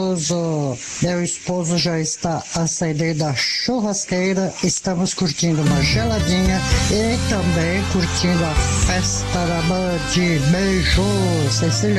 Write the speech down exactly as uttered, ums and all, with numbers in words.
Meu esposo já está acendendo a churrasqueira, estamos curtindo uma geladinha e também curtindo a festa da Band. Beijo, Cecília.